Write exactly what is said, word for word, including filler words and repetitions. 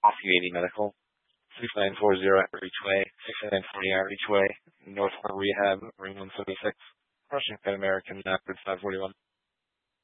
Coffee eighty Medical, six nine four zero Outreach Way, six nine four zero Outreach Way, North Rehab, Ring one seventy-six, Russian Pan American, Napford five forty-one.